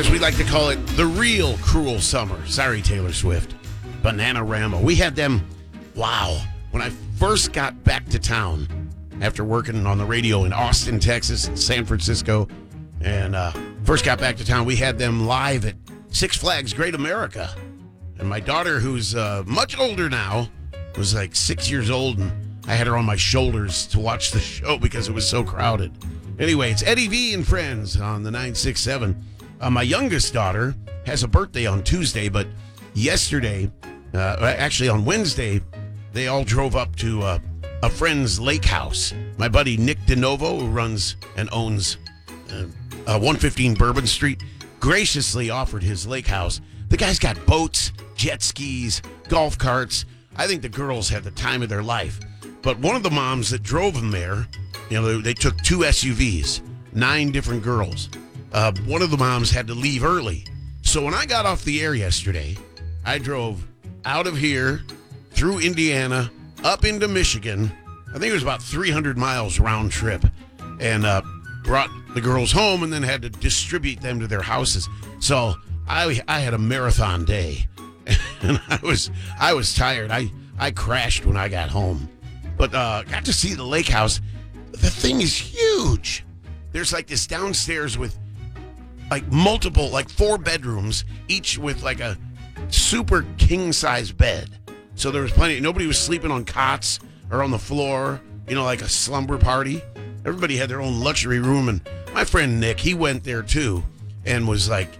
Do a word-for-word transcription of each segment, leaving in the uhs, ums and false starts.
as we like to call it, the real cruel summer. Sorry, Taylor Swift. Bananarama. We had them, wow, when I first got back to town after working on the radio in Austin, Texas, and San Francisco, and uh, first got back to town, we had them live at Six Flags Great America. And my daughter, who's uh, much older now, was like six years old, and I had her on my shoulders to watch the show because it was so crowded. Anyway, it's Eddie V and Friends on the nine six seven. Uh, my youngest daughter has a birthday on Tuesday, but yesterday, uh, actually on Wednesday, they all drove up to uh, a friend's lake house. My buddy Nick DeNovo, who runs and owns uh, uh, one fifteen Bourbon Street, graciously offered his lake house. The guy's got boats, jet skis, golf carts. I think the girls had the time of their life. But one of the moms that drove them there, you know, they, they took two S U Vs, nine different girls. Uh, one of the moms had to leave early. So when I got off the air yesterday, I drove out of here, through Indiana, up into Michigan. I think it was about three hundred miles round trip, and uh, brought the girls home and then had to distribute them to their houses. So I I had a marathon day, and I was I was tired. I, I crashed when I got home. But uh, got to see the lake house. The thing is huge. There's like this downstairs with like multiple, like four bedrooms, each with like a super king-size bed. So there was plenty. Nobody was sleeping on cots or on the floor, you know, like a slumber party. Everybody had their own luxury room. And my friend Nick, he went there too and was like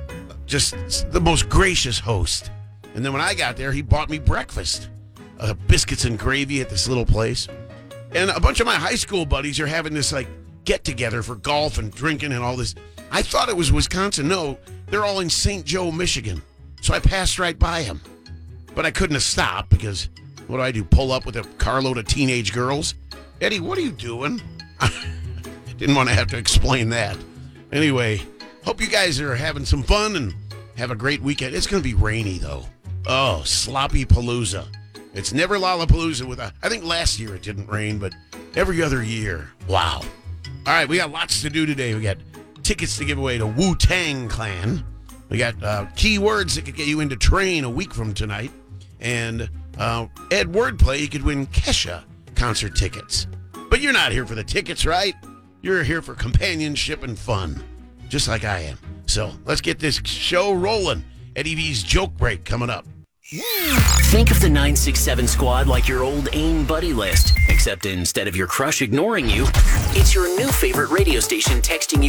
just the most gracious host. And then when I got there, he bought me breakfast. Uh, biscuits and gravy at this little place. And a bunch of my high school buddies are having this like get together for golf and drinking and all this. I thought it was Wisconsin. No, they're all in Saint Joe, Michigan. So I passed right by them. But I couldn't have stopped because what do I do? Pull up with a carload of teenage girls? Eddie, what are you doing? Didn't want to have to explain that. Anyway, hope you guys are having some fun and have a great weekend. It's going to be rainy though. Oh, sloppy palooza. It's never Lollapalooza with a, I think last year it didn't rain, but every other year. Wow. All right, we got lots to do today. We got tickets to give away to Wu-Tang Clan. We got uh, keywords that could get you into Train a week from tonight. And uh, Ed Wordplay, you could win Kesha concert tickets. But you're not here for the tickets, right? You're here for companionship and fun, just like I am. So let's get this show rolling. Eddie V's Joke Break coming up. Think of the nine six seven squad like your old AIM buddy list, except instead of your crush ignoring you, it's your new favorite radio station texting you